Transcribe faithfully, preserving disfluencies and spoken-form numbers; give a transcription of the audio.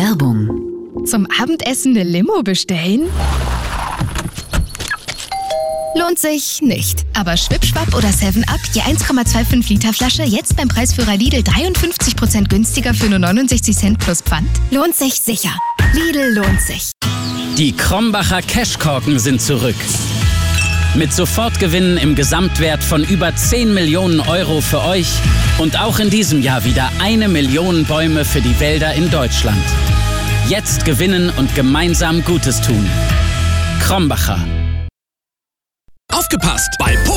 Werbung. Zum Abendessen eine Limo bestellen? Lohnt sich nicht. Aber Schwipschwapp oder seven up, je eins Komma fünfundzwanzig Liter Flasche, jetzt beim Preisführer Lidl dreiundfünfzig Prozent günstiger für nur neunundsechzig Cent plus Pfand? Lohnt sich sicher. Lidl lohnt sich. Die Krombacher Cashkorken sind zurück. Mit Sofortgewinnen im Gesamtwert von über zehn Millionen Euro für euch und auch in diesem Jahr wieder eine Million Bäume für die Wälder in Deutschland. Jetzt gewinnen und gemeinsam Gutes tun. Krombacher. Aufgepasst! Bei